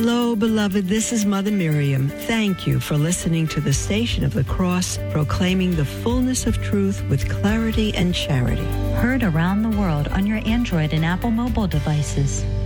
Hello, beloved. This is Mother Miriam. Thank you for listening to the Station of the Cross, proclaiming the fullness of truth with clarity and charity. Heard around the world on your Android and Apple mobile devices.